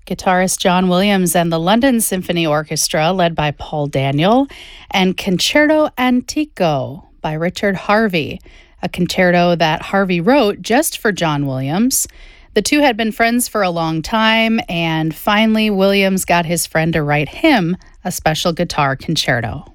Guitarist John Williams and the London Symphony Orchestra, led by Paul Daniel, and Concerto Antico by Richard Harvey, a concerto that Harvey wrote just for John Williams. The two had been friends for a long time, and finally Williams got his friend to write him a special guitar concerto.